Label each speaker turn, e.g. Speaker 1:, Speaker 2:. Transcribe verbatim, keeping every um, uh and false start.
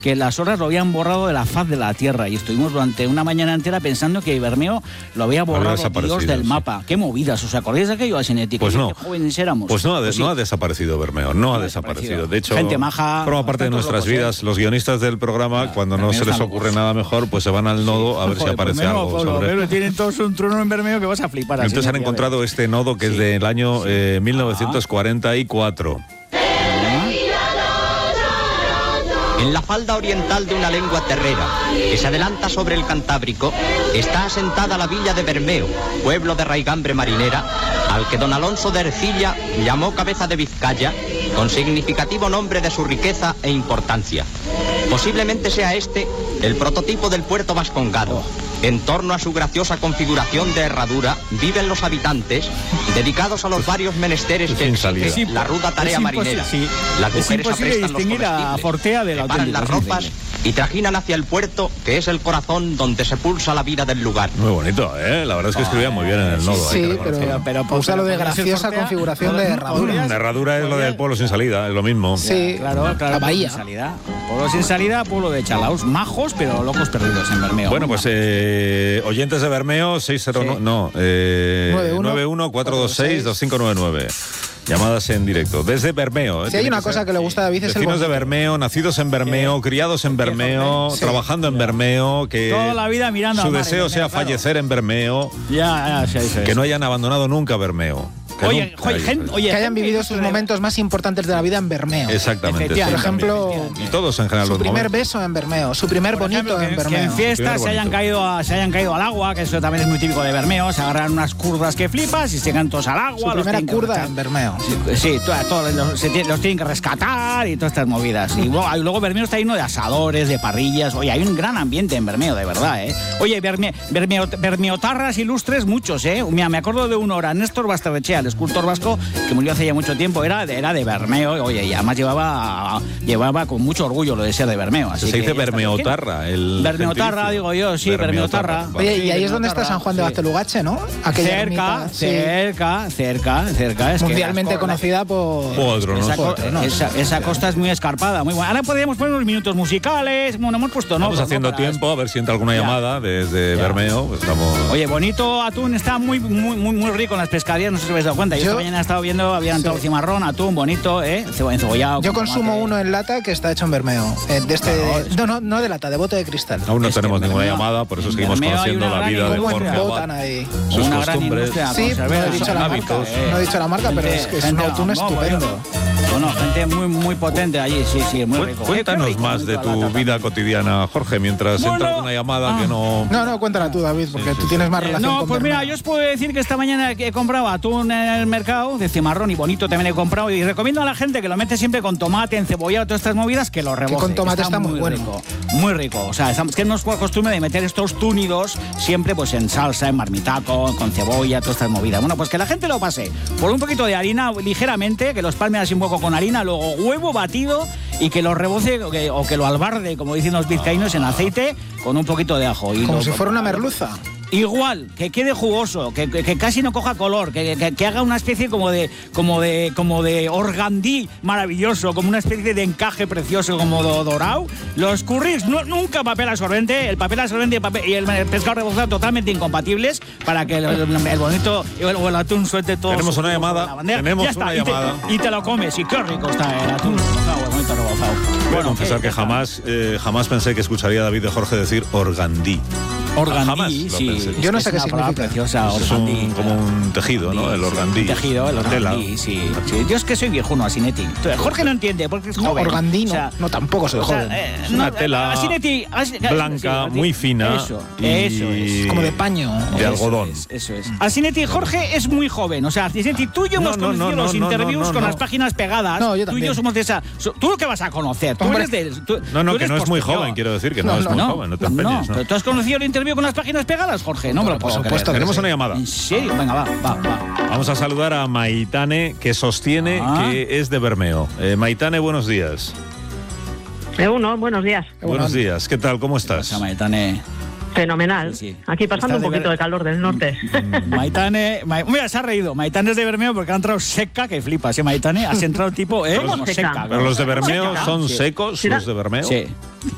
Speaker 1: que las horas lo habían borrado de la faz de la Tierra y estuvimos durante una mañana entera pensando que Bermeo lo había borrado Dios del mapa. Sí. Qué movidas, ¿os acordáis de aquello, Asinetti?
Speaker 2: Pues no.
Speaker 1: Qué jóvenes éramos.
Speaker 2: Pues no ha, de,
Speaker 1: pues sí.
Speaker 2: no ha desaparecido Bermeo, no, no ha desaparecido. desaparecido. De hecho,
Speaker 1: gente maja,
Speaker 2: forma parte de nuestras locos, vidas. ¿eh? Los guionistas del programa, claro, cuando no se les ocurre locos. nada mejor, pues se van al nodo sí. a ver Joder, si aparece pues algo.
Speaker 1: Pablo, sobre... Pero tienen todos un trono en Bermeo que vas a flipar.
Speaker 2: Y entonces han encontrado este nodo que sí. es del año eh, mil novecientos cuarenta y cuatro.
Speaker 3: En la falda oriental de una lengua terrera que se adelanta sobre el Cantábrico está asentada la villa de Bermeo, pueblo de raigambre marinera, al que don Alonso de Ercilla llamó cabeza de Vizcaya, con significativo nombre de su riqueza e importancia. Posiblemente sea este el prototipo del puerto vascongado. En torno a su graciosa configuración de herradura viven los habitantes, dedicados a los varios menesteres que exige la ruda tarea marinera.
Speaker 1: Sí.
Speaker 3: Las mujeres aprestan los comestibles, preparan las ropas y trajinan hacia el puerto, que es el corazón donde se pulsa la vida del lugar.
Speaker 2: Muy bonito, ¿eh? La verdad es que escribía muy bien en el nodo.
Speaker 4: Sí, sí pero, pero, pero pues, usa lo de graciosa configuración de herradura.
Speaker 2: La herradura es lo del pueblo sin salida, es lo mismo.
Speaker 4: Sí,
Speaker 1: claro, claro.
Speaker 4: La bahía.
Speaker 1: Sin salida. Pueblo sin salida, pueblo de chalaos, majos, pero locos perdidos en Bermeo.
Speaker 2: Bueno, pues eh, oyentes de Bermeo, seis cero nueve, sí. no, eh, nueve uno cuatro dos seis dos cinco nueve nueve. Llamadas en directo. Desde Bermeo.
Speaker 4: Si ¿eh? hay una cosa que le gusta a David es el
Speaker 2: vecinos de Bermeo, nacidos en Bermeo, sí. criados en Bermeo, sí. trabajando en Bermeo, que
Speaker 1: toda la vida mirando
Speaker 2: su deseo sea claro. fallecer en Bermeo,
Speaker 1: ya, ya, sí, sí,
Speaker 2: que
Speaker 1: sí.
Speaker 2: no hayan abandonado nunca Bermeo. Que,
Speaker 1: oye, oye, gente, oye,
Speaker 4: que hayan vivido sus momentos más importantes de la vida en Bermeo.
Speaker 2: Exactamente. Sí.
Speaker 4: Por ejemplo,
Speaker 2: y todos en general
Speaker 4: su
Speaker 2: los
Speaker 4: primer
Speaker 2: momentos.
Speaker 4: beso en Bermeo, su primer
Speaker 1: Por
Speaker 4: bonito
Speaker 1: ejemplo,
Speaker 4: en
Speaker 1: que,
Speaker 4: Bermeo.
Speaker 1: Que en fiestas se hayan, caído a, se hayan caído al agua, que eso también es muy típico de Bermeo, se agarran unas curdas que flipas y se caen todos al agua.
Speaker 4: Su primera curda en Bermeo.
Speaker 1: Sí, sí todos, todos los, se, los tienen que rescatar y todas estas movidas. Y luego, luego Bermeo está lleno de asadores, de parrillas. Oye, hay un gran ambiente en Bermeo, de verdad, ¿eh? Oye, Berme, Bermeo, Bermeotarras ilustres muchos, ¿eh? Mira, me acuerdo de uno ahora, Néstor Basterrechea, el escultor vasco, que murió hace ya mucho tiempo, era de, era de Bermeo, oye, y además llevaba, llevaba con mucho orgullo lo de ser de Bermeo. Así
Speaker 2: se
Speaker 1: que
Speaker 2: dice Bermeotarra. El
Speaker 1: Bermeotarra, digo yo, sí, Bermeotarra.
Speaker 4: Vale. Oye, y ahí es donde está San Juan de Bastelugache, ¿no?
Speaker 1: Aquella cerca, ermita, cerca, sí. cerca, cerca. Es
Speaker 4: mundialmente
Speaker 1: que
Speaker 4: conocida por...
Speaker 2: Potro, ¿no?
Speaker 1: Esa,
Speaker 4: Potro, ¿no?
Speaker 1: Esa, esa costa es muy escarpada, muy buena. Ahora podríamos poner unos minutos musicales, bueno, hemos puesto, ¿no?
Speaker 2: Estamos haciendo
Speaker 1: no,
Speaker 2: tiempo, a ver si entra alguna ya. llamada desde ya. Bermeo. Pues estamos...
Speaker 1: Oye, bonito atún, está muy, muy, muy, muy rico en las pescaderías, no sé si os habéis dado cuenta. Yo, yo esta mañana he estado viendo, había entrado sí. cimarrón, atún, bonito, ¿eh? Encebollado.
Speaker 4: Yo consumo uno en lata que está hecho en Bermeo. Eh, de este,
Speaker 2: no,
Speaker 4: no, no, no de lata, de bote de cristal.
Speaker 2: Aún no
Speaker 1: es
Speaker 2: tenemos ninguna
Speaker 1: Bermeo,
Speaker 2: llamada, por eso seguimos conociendo la vida de Jorge Abad, sus
Speaker 1: una
Speaker 2: costumbres,
Speaker 4: sí, no he dicho la marca, eh. no he dicho la marca, gente, pero es que es un atún estupendo.
Speaker 1: Bueno, gente muy muy potente allí, sí, sí, muy rico.
Speaker 2: Cuéntanos
Speaker 1: rico,
Speaker 2: más de tu vida cotidiana, Jorge, mientras bueno, entra alguna llamada ah, que no...
Speaker 4: No, no, cuéntala tú, David, porque sí, sí, tú tienes más relación
Speaker 1: no,
Speaker 4: con
Speaker 1: pues
Speaker 4: Bermeo.
Speaker 1: Mira, yo os puedo decir que esta mañana he comprado atún en el mercado, de cimarrón y bonito también he comprado, y recomiendo a la gente que lo mete siempre con tomate, encebollado, todas estas movidas, que lo reboce.
Speaker 4: Que con tomate
Speaker 1: está,
Speaker 4: está muy,
Speaker 1: muy
Speaker 4: bueno.
Speaker 1: Rico, muy rico. O sea, es que no es costumbre de meter estos túnidos siempre pues en salsa, en marmitaco, con cebolla, todas estas movidas. Bueno, pues que la gente lo pase por un poquito de harina ligeramente, que los palme así un poco con harina, luego huevo batido y que lo reboce o que, o que lo albarde, como dicen los vizcaínos, en aceite con un poquito de ajo. Y
Speaker 4: como
Speaker 1: lo,
Speaker 4: si fuera una merluza.
Speaker 1: Igual, que quede jugoso, que, que, que casi no coja color, que, que, que haga una especie como de como de como de organdí maravilloso, como una especie de encaje precioso como do, dorado. Los curris no, nunca papel absorbente, el papel absorbente y el, papel, y el pescado rebozado totalmente incompatibles para que el, el, el bonito o el, el atún suelte todo.
Speaker 2: Tenemos una llamada. Tenemos
Speaker 1: ya está,
Speaker 2: una
Speaker 1: y te,
Speaker 2: llamada.
Speaker 1: Y te lo comes y qué rico está el atún rebozado, el bonito rebozado.
Speaker 2: Voy a confesar eh, que jamás eh, jamás pensé que escucharía a David de Jorge decir organdí.
Speaker 1: Organdí, sí.
Speaker 4: Yo no sé qué significa.
Speaker 1: Preciosa,
Speaker 2: es un, como un tejido, ¿no? El organdí.
Speaker 1: Un tejido, el organdí, sí, sí. Yo es que soy viejuno, Asinetti. Jorge no entiende, porque es joven.
Speaker 4: No, organdí no, o sea, no tampoco soy joven. O sea, eh,
Speaker 2: es una no, tela Asinetti, As, blanca, sí, muy fina.
Speaker 1: Eso,
Speaker 2: y
Speaker 1: eso es.
Speaker 4: Como de paño.
Speaker 2: De algodón.
Speaker 1: Eso es. Eso es. Asinetti, Jorge es muy joven. O sea, Asinetti, tú y yo hemos no, conocido no, no, los no, interviews no, no, con no. las páginas pegadas.
Speaker 4: No, yo
Speaker 1: tú y yo somos de esa... ¿Tú lo que vas a conocer? Tú eres de... Tú,
Speaker 2: no, no,
Speaker 1: tú
Speaker 2: que no es muy joven, quiero decir, que no es muy joven. No te empeñes.
Speaker 1: No, ¿tú has conocido el interview con las páginas pegadas, Jorge? No me lo puedo
Speaker 2: Por supuesto. Tenemos una llamada.
Speaker 1: ¿En serio? Venga, va, va, va.
Speaker 2: Vamos a saludar a Maitane, que sostiene ah. que es de Bermeo. Eh, Maitane, buenos días.
Speaker 5: Eh, uno, buenos días.
Speaker 2: Buenos días. ¿Qué tal? ¿Cómo estás?
Speaker 1: ¿Qué pasa, Maitane?
Speaker 5: Fenomenal. Sí, sí. Aquí pasando un poquito de, de calor del norte.
Speaker 1: Maitane, Ma... mira, se ha reído. Maitane es de Bermeo porque ha entrado seca, que flipas, ¿eh, Maitane? Has entrado tipo, ¿eh?
Speaker 5: ¿Cómo seca?
Speaker 2: seca. Pero los de Bermeo son sí. secos, ¿sí? Los de Bermeo.
Speaker 1: Sí.